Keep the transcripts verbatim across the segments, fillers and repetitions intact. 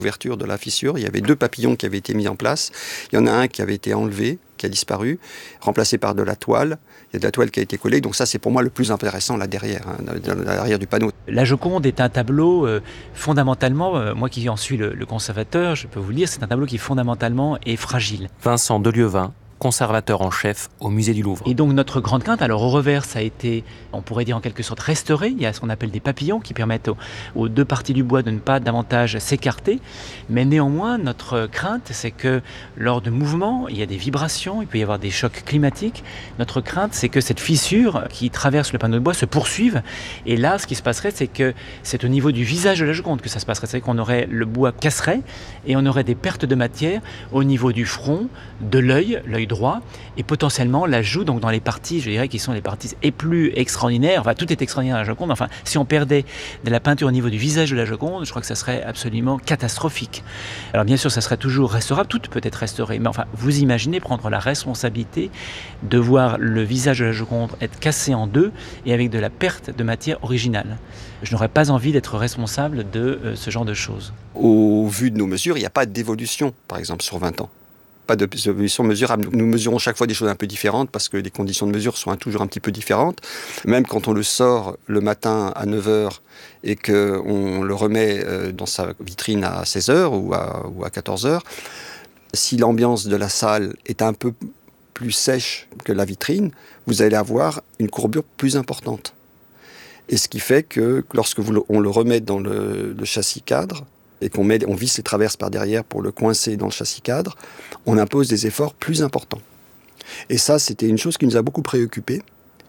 Ouverture de la fissure, il y avait deux papillons qui avaient été mis en place. Il y en a un qui avait été enlevé, qui a disparu, remplacé par de la toile. Il y a de la toile qui a été collée. Donc ça, c'est pour moi le plus intéressant là derrière, hein, à l'arrière du panneau. La Joconde est un tableau, euh, fondamentalement, euh, moi qui en suis le, le conservateur, je peux vous le dire, c'est un tableau qui fondamentalement est fragile. Vincent Delieuvin, conservateur en chef au musée du Louvre. Et donc notre grande crainte, alors au revers, ça a été, on pourrait dire en quelque sorte restauré. Il y a ce qu'on appelle des papillons qui permettent aux, aux deux parties du bois de ne pas davantage s'écarter. Mais néanmoins, notre crainte, c'est que lors de mouvements, il y a des vibrations, il peut y avoir des chocs climatiques. Notre crainte, c'est que cette fissure qui traverse le panneau de bois se poursuive. Et là, ce qui se passerait, c'est que c'est au niveau du visage de la Joconde que ça se passerait. C'est qu'on aurait, le bois casserait et on aurait des pertes de matière au niveau du front, de l'œil, l'œil droit, et potentiellement la joue, donc dans les parties, je dirais, qui sont les parties les plus extraordinaires. Enfin, tout est extraordinaire dans la Joconde. Enfin, si on perdait de la peinture au niveau du visage de la Joconde, je crois que ça serait absolument catastrophique. Alors bien sûr, ça serait toujours restaurable, tout peut être restauré, mais enfin, vous imaginez prendre la responsabilité de voir le visage de la Joconde être cassé en deux et avec de la perte de matière originale. Je n'aurais pas envie d'être responsable de euh, ce genre de choses. Au vu de nos mesures, il n'y a pas d'évolution, par exemple, sur vingt ans. Pas d'évolution mesurable. Nous mesurons chaque fois des choses un peu différentes parce que les conditions de mesure sont toujours un petit peu différentes. Même quand on le sort le matin à neuf heures et qu'on le remet dans sa vitrine à seize heures ou à, ou à quatorze heures, si l'ambiance de la salle est un peu plus sèche que la vitrine, vous allez avoir une courbure plus importante. Et ce qui fait que lorsque vous, on le remet dans le, le châssis cadre, et qu'on met, on visse les traverses par derrière pour le coincer dans le châssis cadre, on impose des efforts plus importants. Et ça, c'était une chose qui nous a beaucoup préoccupés,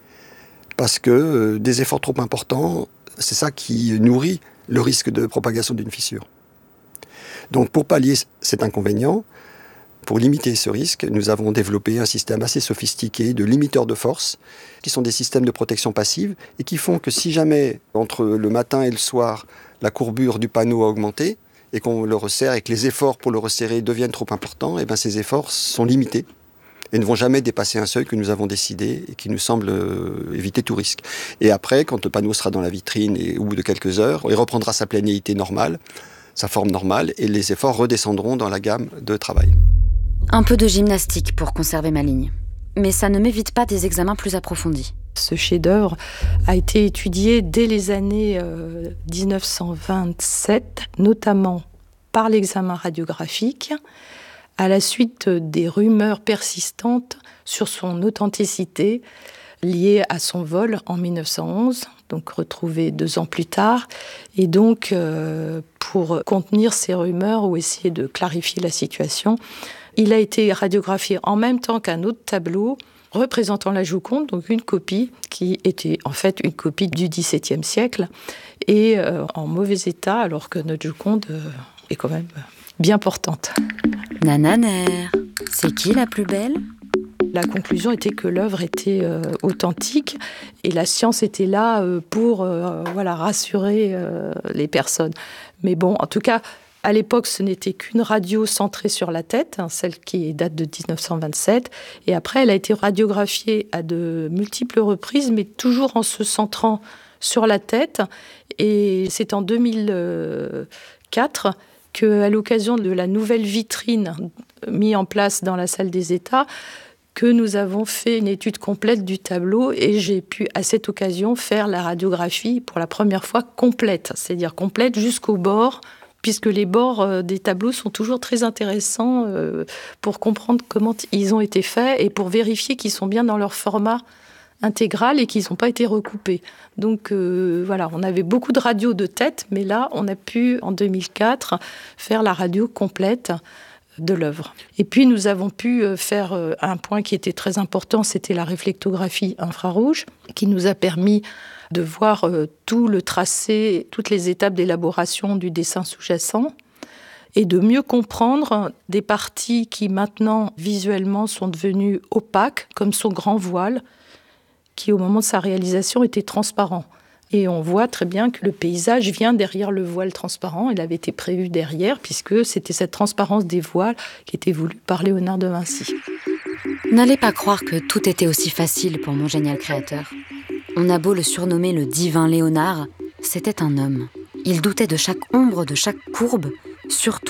parce que euh, des efforts trop importants, c'est ça qui nourrit le risque de propagation d'une fissure. Donc pour pallier cet inconvénient, pour limiter ce risque, nous avons développé un système assez sophistiqué de limiteurs de force, qui sont des systèmes de protection passive, et qui font que si jamais, entre le matin et le soir, la courbure du panneau a augmenté, et qu'on le resserre, et que les efforts pour le resserrer deviennent trop importants, et bien ces efforts sont limités, et ne vont jamais dépasser un seuil que nous avons décidé, et qui nous semble euh, éviter tout risque. Et après, quand le panneau sera dans la vitrine, et au bout de quelques heures, il reprendra sa planéité normale, sa forme normale, et les efforts redescendront dans la gamme de travail. Un peu de gymnastique pour conserver ma ligne. Mais ça ne m'évite pas des examens plus approfondis. Ce chef-d'œuvre a été étudié dès les années euh, dix-neuf cent vingt-sept, notamment par l'examen radiographique, à la suite des rumeurs persistantes sur son authenticité liée à son vol en mille neuf cent onze, donc retrouvé deux ans plus tard. Et donc, euh, pour contenir ces rumeurs ou essayer de clarifier la situation, il a été radiographié en même temps qu'un autre tableau représentant la Joconde, donc une copie qui était en fait une copie du dix-septième siècle et euh, en mauvais état, alors que notre Joconde euh, est quand même bien portante. Nananer, c'est qui la plus belle ? La conclusion était que l'œuvre était euh, authentique et la science était là euh, pour euh, voilà, rassurer euh, les personnes. Mais bon, en tout cas, à l'époque, ce n'était qu'une radio centrée sur la tête, hein, celle qui date de dix-neuf cent vingt-sept. Et après, elle a été radiographiée à de multiples reprises, mais toujours en se centrant sur la tête. Et c'est en deux mille quatre qu'à l'occasion de la nouvelle vitrine mise en place dans la salle des États, que nous avons fait une étude complète du tableau et j'ai pu, à cette occasion, faire la radiographie pour la première fois complète, c'est-à-dire complète jusqu'au bord, puisque les bords des tableaux sont toujours très intéressants pour comprendre comment ils ont été faits et pour vérifier qu'ils sont bien dans leur format intégral et qu'ils n'ont pas été recoupés. Donc euh, voilà, on avait beaucoup de radios de tête, mais là, on a pu, en deux mille quatre, faire la radio complète de l'œuvre. Et puis, nous avons pu faire un point qui était très important, c'était la réflectographie infrarouge, qui nous a permis de voir euh, tout le tracé, toutes les étapes d'élaboration du dessin sous-jacent et de mieux comprendre des parties qui maintenant visuellement sont devenues opaques, comme son grand voile, qui au moment de sa réalisation était transparent. Et on voit très bien que le paysage vient derrière le voile transparent. Il avait été prévu derrière, puisque c'était cette transparence des voiles qui était voulue par Léonard de Vinci. N'allez pas croire que tout était aussi facile pour mon génial créateur. On a beau le surnommer le divin Léonard, c'était un homme. Il doutait de chaque ombre, de chaque courbe, surtout